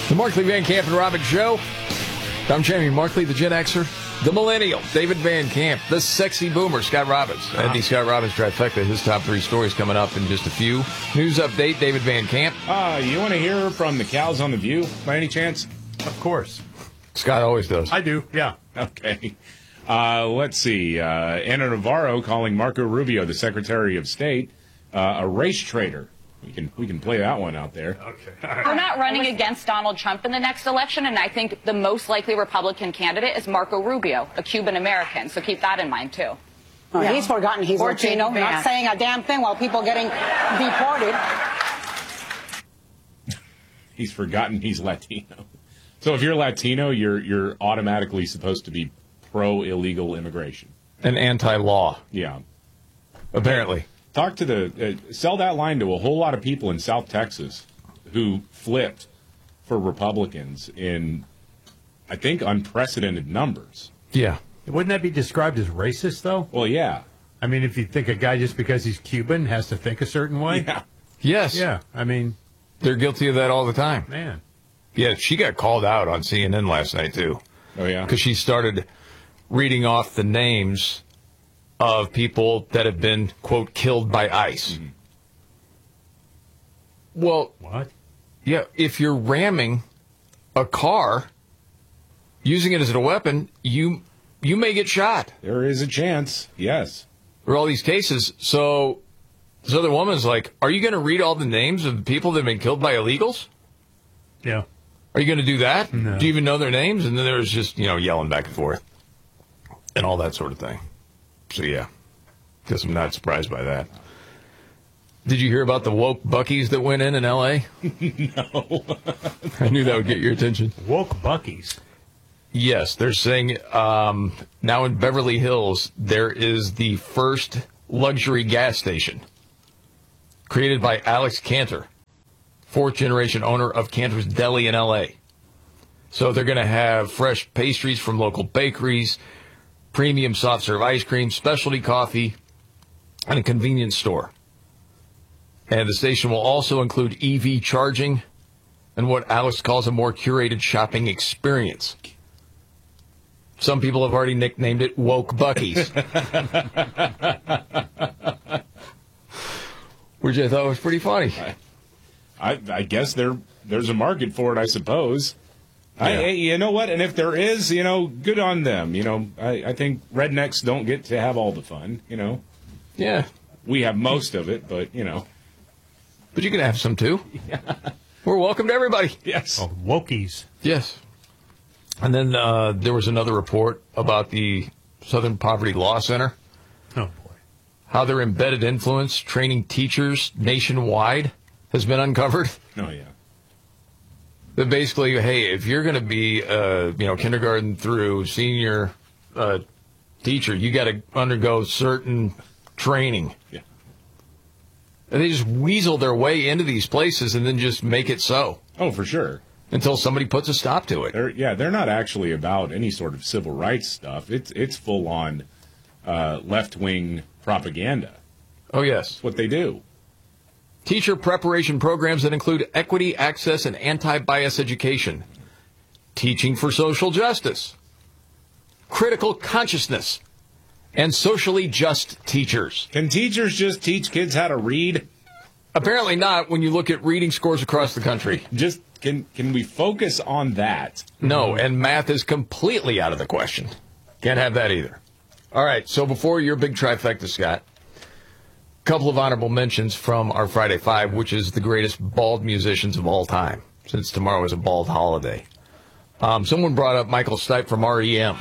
The Markley, Van Camp, and Robbins Show. I'm Jamie Markley, the Gen Xer, the Millennial, David Van Camp, the Sexy Boomer, Scott Robbins. And the Scott Robbins trifecta, his top three stories coming up in just a few. News update, David Van Camp. You want to hear from the cows on The View, by any chance? Of course. Scott always does. I do, yeah. Okay. Let's see. Ana Navarro calling Marco Rubio, the Secretary of State, a race traitor. We can play that one out there. Okay. We're not running against Donald Trump in the next election, and I think the most likely Republican candidate is Marco Rubio, a Cuban American. So keep that in mind, too. Oh, yeah. He's forgotten he's Latino, not saying a damn thing while people getting deported. He's forgotten he's Latino. So if you're Latino, you're automatically supposed to be pro-illegal immigration. And anti-law. Yeah. Apparently. Talk to sell that line to a whole lot of people in South Texas who flipped for Republicans in, I think, unprecedented numbers. Yeah. Wouldn't that be described as racist, though? Well, yeah. I mean, if you think a guy just because he's Cuban has to think a certain way? Yeah. Yes. Yeah, I mean. They're guilty of that all the time. Man. Yeah, she got called out on CNN last night, too. Oh, yeah? Because she started reading off the names of people that have been, quote, killed by ICE. Mm-hmm. Well, what? Yeah, if you're ramming a car, using it as a weapon, you may get shot. There is a chance, yes. There are all these cases. So this other woman's like, are you going to read all the names of the people that have been killed by illegals? Yeah. Are you going to do that? No. Do you even know their names? And then there was just, yelling back and forth and all that sort of thing. So, yeah, guess I'm not surprised by that. Did you hear about the woke Buc-ee's that went in L.A.? No. I knew that would get your attention. Woke Buc-ee's? Yes, they're saying now in Beverly Hills, there is the first luxury gas station created by Alex Cantor, fourth-generation owner of Cantor's Deli in L.A. So they're going to have fresh pastries from local bakeries, premium soft-serve ice cream, specialty coffee, and a convenience store. And the station will also include EV charging and what Alex calls a more curated shopping experience. Some people have already nicknamed it Woke Buc-ee's, which I thought was pretty funny. I guess there's a market for it, I suppose. Yeah. You know what? And if there is, good on them. I think rednecks don't get to have all the fun, Yeah. We have most of it, but, But you can have some, too. Yeah. We're welcome to everybody. Yes. Oh, Wokies. Yes. And then there was another report about the Southern Poverty Law Center. Oh, boy. How their embedded influence training teachers nationwide has been uncovered. Oh, yeah. That basically, hey, if you're going to be, kindergarten through senior teacher, you got to undergo certain training. Yeah. And they just weasel their way into these places and then just make it so. Oh, for sure. Until somebody puts a stop to it. They're not actually about any sort of civil rights stuff. It's full-on left-wing propaganda. Oh, yes. That's what they do. Teacher preparation programs that include equity, access, and anti-bias education. Teaching for social justice. Critical consciousness. And socially just teachers. Can teachers just teach kids how to read? Apparently not when you look at reading scores across the country. Just can we focus on that? No, and math is completely out of the question. Can't have that either. All right, so before your big trifecta, Scott, a couple of honorable mentions from our Friday Five, which is the greatest bald musicians of all time, since tomorrow is a bald holiday. Someone brought up Michael Stipe from REM.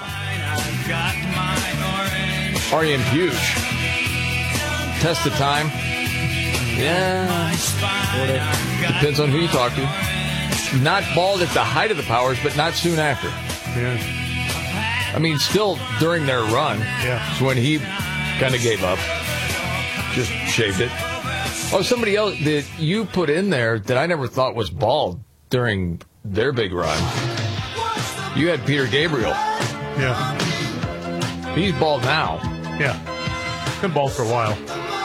REM huge. Test of Time. Yeah. Depends on who you talk to. Not bald at the height of the Powers, but not soon after. Yeah. I mean, still during their run. Yeah. So when he kind of gave up, just shaved it. Oh, somebody else that you put in there that I never thought was bald during their big run. You had Peter Gabriel. Yeah. He's bald now. Yeah. Been bald for a while.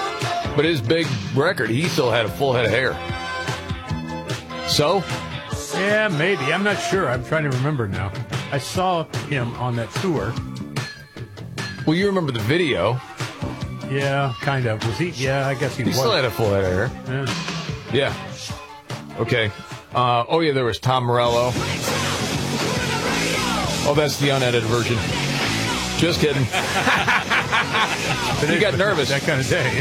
But his big record, he still had a full head of hair. So, Yeah, maybe. I'm not sure. I'm trying to remember now. I saw him on that tour. Well, you remember the video. Yeah, kind of. Was he? Yeah, I guess he was. He still had a full head of hair. Yeah. Yeah. Okay. Oh, yeah, there was Tom Morello. Oh, that's the unedited version. Just kidding. You got nervous. That kind of day,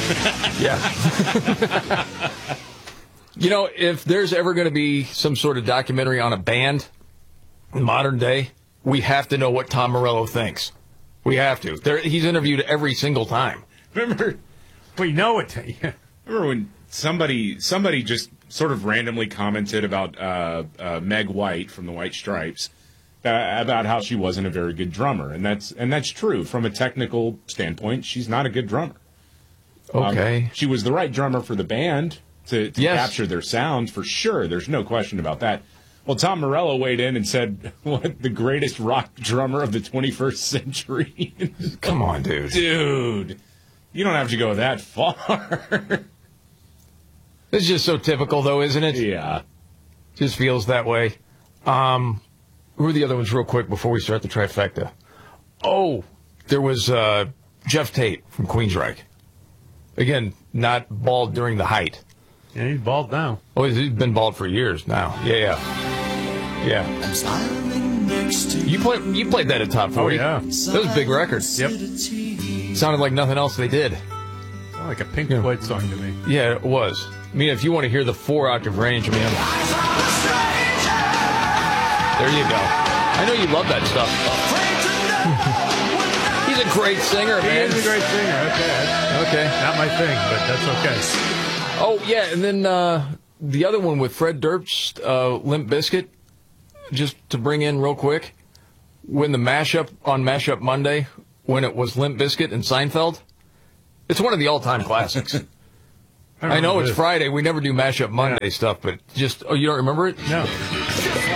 Yeah. You know, if there's ever going to be some sort of documentary on a band in modern day, we have to know what Tom Morello thinks. We have to. He's interviewed every single time. Remember? We know it. Remember when somebody just sort of randomly commented about Meg White from the White Stripes, about how she wasn't a very good drummer, and that's true from a technical standpoint. She's not a good drummer. Okay. She was the right drummer for the band to capture their sound for sure. There's no question about that. Well, Tom Morello weighed in and said, "What, the greatest rock drummer of the 21st century?" Come on, dude. Dude, you don't have to go that far. It's just so typical, though, isn't it? Yeah. Just feels that way. Who are the other ones real quick before we start the trifecta? Oh, there was Jeff Tate from Queensryche. Again, not bald during the height. Yeah, he's bald now. Oh, he's been bald for years now. Yeah. You played that at Top 40. Oh, yeah. That was a big record. Yep. Sounded like nothing else they did. Sounded like a Pink Floyd song to me. Yeah, it was. I mean, if you want to hear the 4-octave range, there you go. I know you love that stuff. He's a great singer, man. He is a great singer. Okay. Not my thing, but that's okay. Oh, yeah, and then the other one with Fred Durst, Limp Bizkit, just to bring in real quick, when the mashup on Mashup Monday, when it was Limp Bizkit and Seinfeld, it's one of the all-time classics. I know it's Friday. We never do Mashup Monday stuff, but you don't remember it? No.